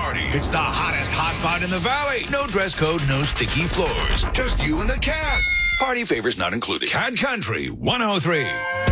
party. It's the hottest hotspot in the valley. No dress code, no sticky floors. Just you and the cat. Party favors not included. Cat Country 103.